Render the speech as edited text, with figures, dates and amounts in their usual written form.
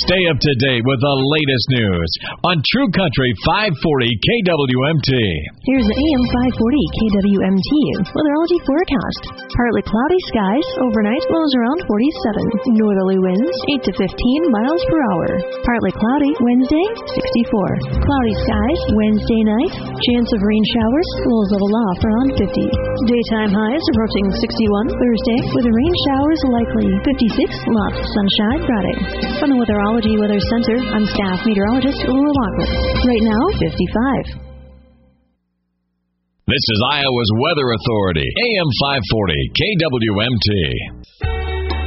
Stay up to date with the latest news on True Country 540 KWMT. Here's the AM 540 KWMT weatherology forecast. Partly cloudy skies, overnight lows around 47. Northerly winds 8 to 15 miles per hour. Partly cloudy Wednesday, 64. Cloudy skies Wednesday night, chance of rain showers, lows level off around 50. Daytime highs approaching 61 Thursday, with rain showers likely. 56, lots of sunshine Friday. From the Weatherology Weather Center, I'm staff meteorologist Laura Lockwood. Right now, 55. This is Iowa's Weather Authority, AM 540 KWMT.